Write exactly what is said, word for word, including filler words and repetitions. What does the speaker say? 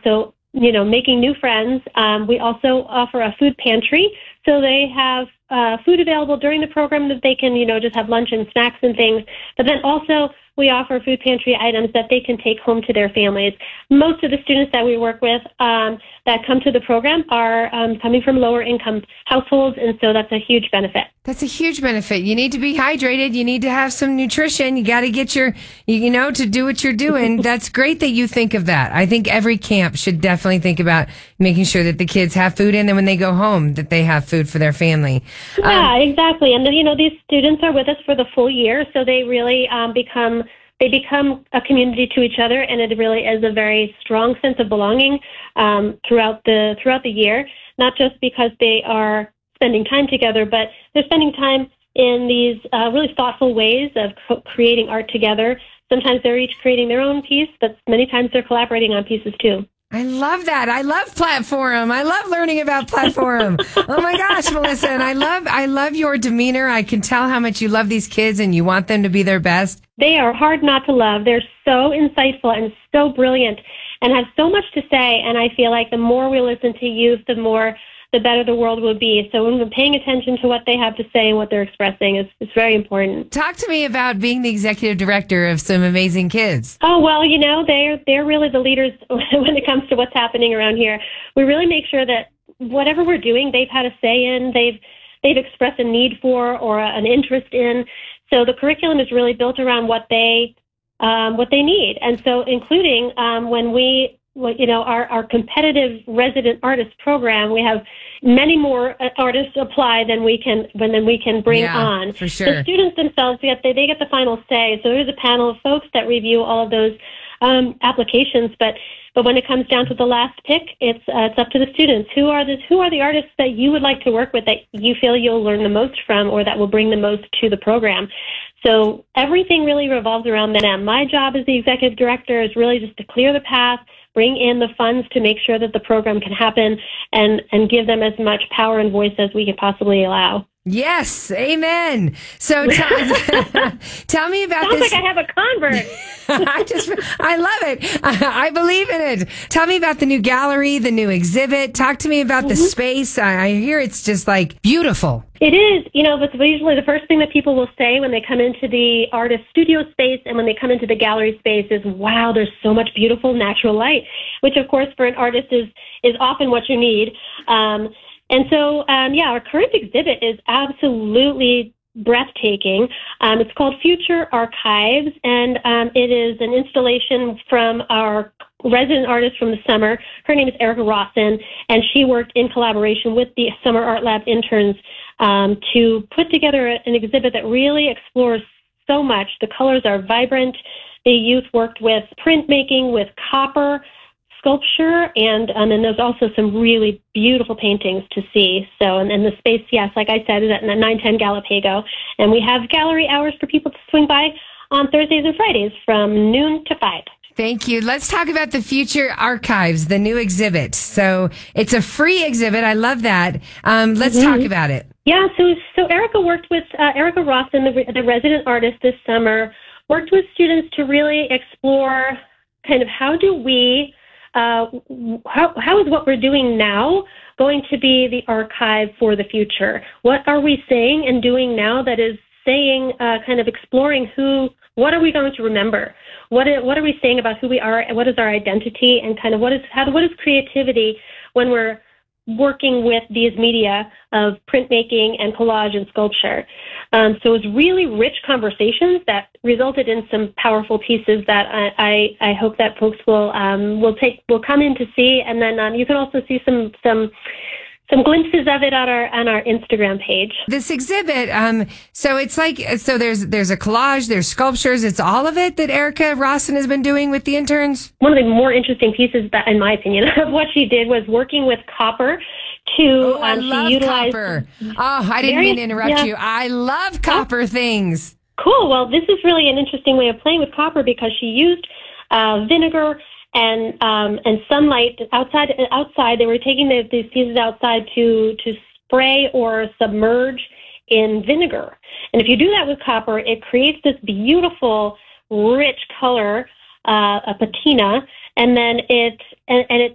so, you know, making new friends. Um, we also offer a food pantry. So they have uh, food available during the program that they can, you know, just have lunch and snacks and things. But then also we offer food pantry items that they can take home to their families. Most of the students that we work with um, that come to the program are um, coming from lower income households, and so that's a huge benefit. That's a huge benefit. You need to be hydrated. You need to have some nutrition. You got to get your, you know, to do what you're doing. That's great that you think of that. I think every camp should definitely think about making sure that the kids have food, and then when they go home, that they have food for their family. Yeah, um, exactly. And, you know, these students are with us for the full year, so they really um, become They become a community to each other, and it really is a very strong sense of belonging um, throughout the throughout the year. Not just because they are spending time together, but they're spending time in these uh, really thoughtful ways of co- creating art together. Sometimes they're each creating their own piece, but many times they're collaborating on pieces too. I love that. I love Platform. I love learning about Platform. Oh my gosh, Melissa. And I love, I love your demeanor. I can tell how much you love these kids and you want them to be their best. They are hard not to love. They're so insightful and so brilliant and have so much to say. And I feel like the more we listen to youth, the more, the better the world will be. So when we're paying attention to what they have to say and what they're expressing, it's, it's very important. Talk to me about being the executive director of some amazing kids. Oh, well, you know, they're, they're really the leaders when it comes to what's happening around here. We really make sure that whatever we're doing, they've had a say in, they've, they've expressed a need for or an interest in. So the curriculum is really built around what they, um, what they need. And so including um, when we, well, you know, our, our competitive resident artist program, we have many more artists apply than we can when than we can bring yeah, on. For sure. The students themselves get they, they get the final say. So there's a panel of folks that review all of those um, applications. But but when it comes down to the last pick, it's uh, it's up to the students. Who are the who are the artists that you would like to work with that you feel you'll learn the most from, or that will bring the most to the program? So everything really revolves around them. My job as the executive director is really just to clear the path, bring in the funds to make sure that the program can happen, and, and give them as much power and voice as we can possibly allow. Yes, amen. So t- tell me about Sounds this. Sounds like I have a convert. I just, I love it. I, I believe in it. Tell me about the new gallery, the new exhibit. Talk to me about mm-hmm. the space. I, I hear it's just like beautiful. It is, you know, but usually the first thing that people will say when they come into the artist studio space and when they come into the gallery space is, wow, there's so much beautiful natural light, which of course for an artist is, is often what you need. Um, and so, um, yeah, our current exhibit is absolutely breathtaking. Um, it's called Future Archives, and um, it is an installation from our resident artist from the summer. Her name is Erica Rawson, and she worked in collaboration with the Summer Art Lab interns um, to put together an exhibit that really explores so much. The colors are vibrant. The youth worked with printmaking, with copper, sculpture, and um, and there's also some really beautiful paintings to see. So, and, and the space, yes, like I said, is at nine ten Galapago, and we have gallery hours for people to swing by on Thursdays and Fridays from noon to five. Thank you. Let's talk about the Future Archives, the new exhibit. So it's a free exhibit. I love that. Um, let's mm-hmm. talk about it. Yeah, so so Erica worked with, uh, Erica Rawson, the, the resident artist this summer, worked with students to really explore kind of how do we, uh, how, how is what we're doing now going to be the archive for the future? What are we saying and doing now that is saying, uh, kind of exploring who, what are we going to remember? What are, what are we saying about who we are, and what is our identity, and kind of what is how what is creativity when we're working with these media of printmaking and collage and sculpture? Um, so it was really rich conversations that resulted in some powerful pieces that I, I, I hope that folks will um, will take will come in to see, and then um, you can also see some some. Some glimpses of it on our on our Instagram page. This exhibit, um, so it's like so. There's there's a collage, there's sculptures. It's all of it that Erica Rawson has been doing with the interns. One of the more interesting pieces, that, in my opinion, of what she did was working with copper to oh, I um, love utilize. Copper. Oh, I didn't various, mean to interrupt yeah. you. I love copper oh. things. Cool. Well, this is really an interesting way of playing with copper because she used uh, vinegar and um, and sunlight outside. Outside, they were taking the, these pieces outside to to spray or submerge in vinegar. And if you do that with copper, it creates this beautiful, rich color, uh, a patina, and then it and, and it